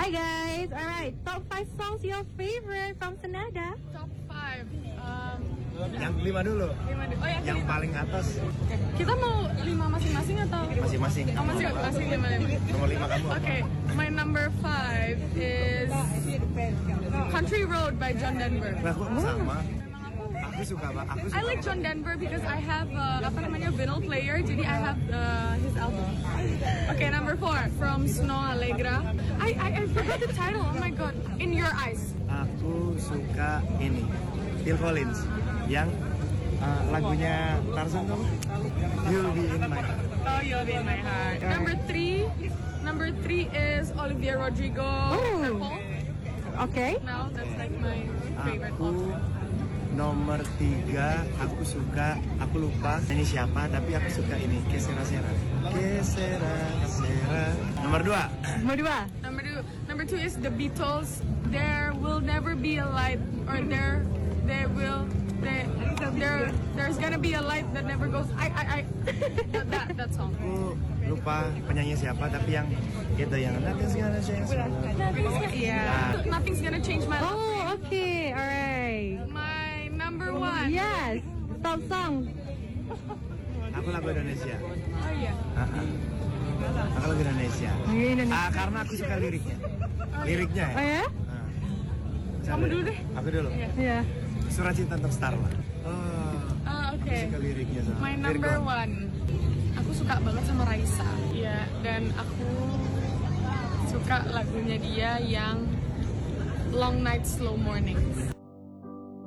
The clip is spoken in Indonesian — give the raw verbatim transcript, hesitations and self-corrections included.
Hi guys, alright, top five songs your favorite from Senada? Top five. Um, Yang lima dulu. lima dulu. Oh ya, Yang lima. paling atas Oke. Kita mau lima masing-masing atau? masing-masing. Oh, masih masih lima lima. Nomor lima kamu apa? Okay, my number five is Country Road by John Denver. Lah kok sama? Aku suka Pak. Aku suka. I like John Denver because I have uh, apa namanya vinyl player, jadi I have uh, his album. Okay, number four from Snow Allegra. I, I I forgot the title. Oh my god. In Your Eyes. Aku suka ini Phil Collins yang uh, lagunya Tarzan tuh. You'll Be In My Heart. Oh, You'll Be In My Heart. Number three. Number three is Olivia Rodrigo. Purple. Okay. Now that's like my favorite. Aku nomor tiga, aku suka, aku lupa ini siapa, tapi aku suka ini, Que Sera Sera. Que Sera Sera. Nomor dua. Nomor dua. Number two. Number two is the Beatles. There will never be a light, or there, there will, there, there, there's gonna be a light that never goes. I, I, I. that, that, that song. Aku lupa penyanyi siapa, tapi yang itu yang Nothing's Gonna Change. Yeah. Nothing's gonna change my life. Oh, okay, alright. My number one. Yes, top song. Aku lagu Indonesia. Oh yeah. Ah, ah. Aku lagu Indonesia. Lagu Indonesia. Ah, karena aku suka liriknya. Liriknya ya. Oh ya? Ah. Kamu dulu deh. Aku dulu. Iya. Surat Cinta untuk Starla. Oh, Ah, aku oke. suka liriknya sama. My number Virgo. one. Aku suka banget sama Raisa. Iya, dan aku suka lagunya dia yang Long Night Slow Mornings.